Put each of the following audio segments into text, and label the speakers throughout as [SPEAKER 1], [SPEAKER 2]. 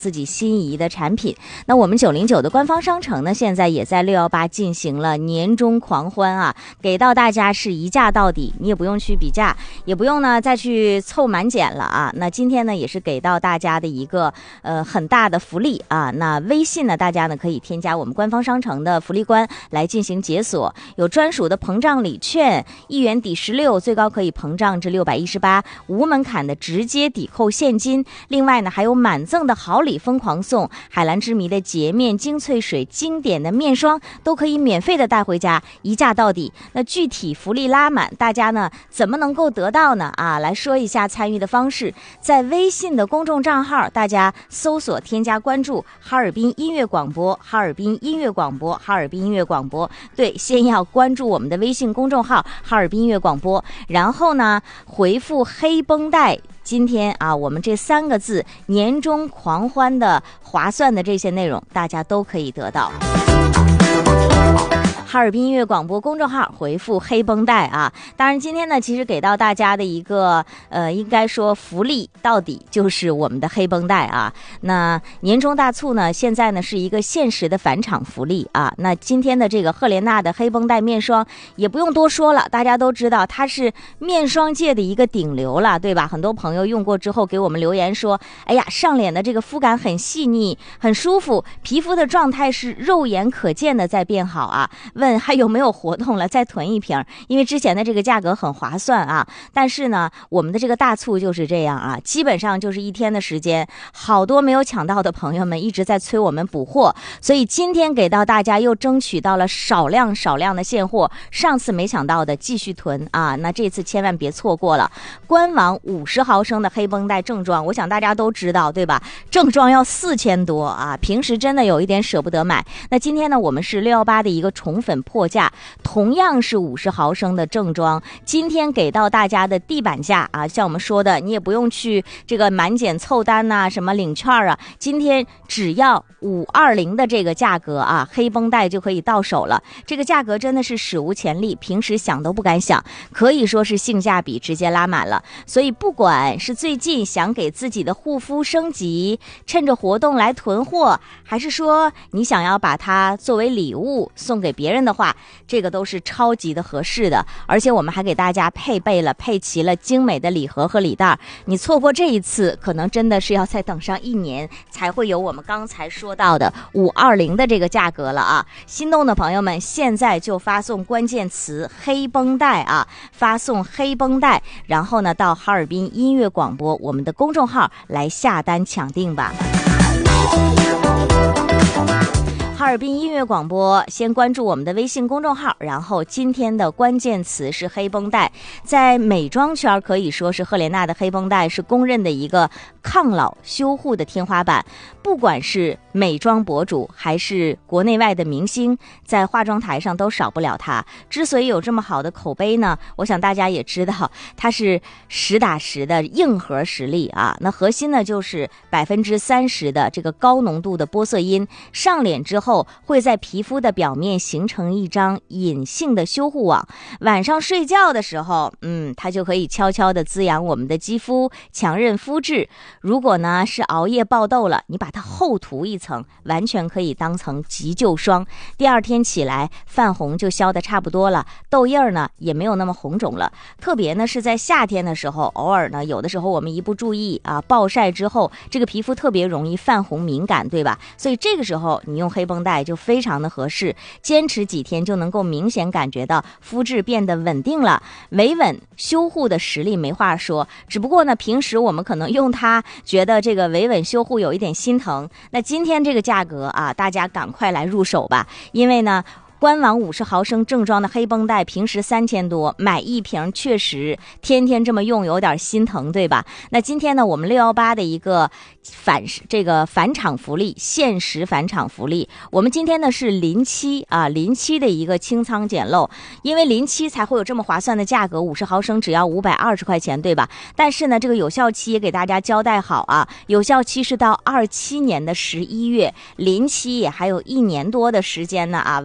[SPEAKER 1] 自己心仪的产品。那我们909的官方商城呢，现在也在618进行了年终狂欢啊，给到大家是一价到底，你也不用去比价，也不用呢再去凑满减了啊。那今天呢也是给到大家的一个很大的福利啊。那微信呢，大家呢可以添加我们官方商城的福利官来进行解锁，有专属的膨胀礼券，1元抵16，最高可以膨胀至618，无门槛的直接抵扣现金。另外呢还有满赠的好礼疯狂送，海蓝之谜的洁面精粹水经典的面霜都可以免费的带回家，一价到底。那具体福利拉满，大家呢怎么能够得到呢？来说一下参与的方式，在微信的公众账号，大家搜索添加关注哈尔滨音乐广播，哈尔滨音乐广播，哈尔滨音乐广播。对，先要关注我们的微信公众号哈尔滨音乐广播，然后呢回复黑绷带。今天我们这3个字年终狂欢的划算的这些内容，大家都可以得到。哈尔滨音乐广播公众号回复黑绷带啊。当然今天呢其实给到大家的一个应该说福利到底就是我们的黑绷带啊。那年终大促呢现在呢是一个限时的返场福利啊。那今天的这个赫莲娜的黑绷带面霜也不用多说了，大家都知道它是面霜界的一个顶流了，对吧？很多朋友用过之后给我们留言说，哎呀，上脸的这个肤感很细腻很舒服，皮肤的状态是肉眼可见的在变好啊。问还有没有活动了，再囤一瓶，因为之前的这个价格很划算啊。但是呢我们的这个大促就是这样啊，基本上就是1天的时间，好多没有抢到的朋友们一直在催我们补货，所以今天给到大家又争取到了少量的现货，上次没抢到的继续囤啊。那这次千万别错过了官网50毫升的黑绷带正装，我想大家都知道对吧？正装要4000多啊，平时真的有一点舍不得买。那今天呢我们是618的一个宠粉破价，同样是50毫升的正装，今天给到大家的地板价啊，像我们说的你也不用去这个满减凑单呐，什么领券啊，今天只要520的这个价格啊，黑绷带就可以到手了。这个价格真的是史无前例，平时想都不敢想，可以说是性价比直接拉满了。所以不管是最近想给自己的护肤升级，趁着活动来囤货，还是说你想要把它作为礼物送给别人的话，这个都是超级的合适的。而且我们还给大家配齐了精美的礼盒和礼袋，你错过这一次可能真的是要再等上1年才会有我们刚才说到的520的这个价格了啊。心动的朋友们现在就发送关键词黑绷带啊，发送黑绷带，然后呢到哈尔滨音乐广播我们的公众号来下单抢定吧。哈尔滨音乐广播，先关注我们的微信公众号，然后今天的关键词是黑绷带。在美妆圈可以说是赫莲娜的黑绷带是公认的一个抗老修护的天花板，不管是美妆博主还是国内外的明星，在化妆台上都少不了它。之所以有这么好的口碑呢，我想大家也知道，它是实打实的硬核实力啊。那核心呢就是30%的这个高浓度的玻色因，上脸之后会在皮肤的表面形成一张隐性的修护网，晚上睡觉的时候它就可以悄悄地滋养我们的肌肤，强韧肤质。如果呢是熬夜爆痘了，你把它厚涂一层，完全可以当成急救霜，第2天起来泛红就消得差不多了，痘印呢也没有那么红肿了。特别呢是在夏天的时候，偶尔呢有的时候我们一不注意暴晒之后，这个皮肤特别容易泛红敏感，对吧？所以这个时候你用黑绷带就非常的合适，坚持几天就能够明显感觉到肤质变得稳定了，维稳修护的实力没话说。只不过呢平时我们可能用它觉得这个维稳修护有一点心疼，那今天这个价格大家赶快来入手吧。因为呢官网50毫升正装的黑绷带平时3000多，买1瓶确实天天这么用有点心疼，对吧？那今天呢我们618的一个返场福利，限时返场福利，我们今天呢是临期的一个清仓捡漏，因为临期才会有这么划算的价格，50毫升只要520块钱，对吧？但是呢这个有效期也给大家交代好有效期是到27年的11月，临期也还有1年多的时间呢完全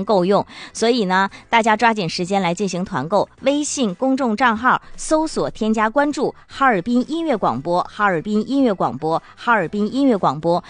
[SPEAKER 1] 全够用。所以呢，大家抓紧时间来进行团购，微信公众账号搜索添加关注哈尔滨音乐广播，哈尔滨音乐广播，哈尔滨音乐广播。